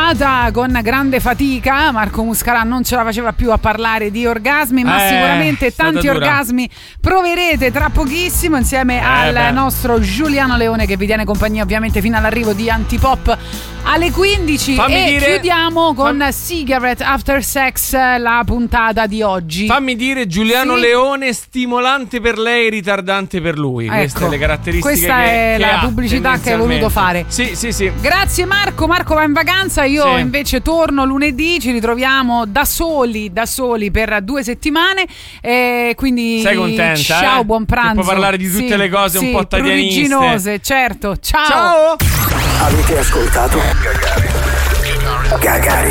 puntata con grande fatica. Marco Muscarà non ce la faceva più a parlare di orgasmi, ma sicuramente tanti orgasmi proverete tra pochissimo insieme al nostro Giuliano Leone, che vi tiene compagnia ovviamente fino all'arrivo di Antipop alle 15. Chiudiamo con Cigarette After Sex la puntata di oggi. Fammi dire, Giuliano Leone, stimolante per lei, ritardante per lui. Ecco, queste le caratteristiche. Questa è la pubblicità che hai voluto fare. Sì. Grazie Marco va in vacanza, io invece torno lunedì, ci ritroviamo da soli per 2 settimane, quindi sei contenta? Ciao, buon pranzo. Puoi parlare di tutte le cose un po' taglianiste, pruriginose, certo. Ciao. Avete ascoltato Gagari.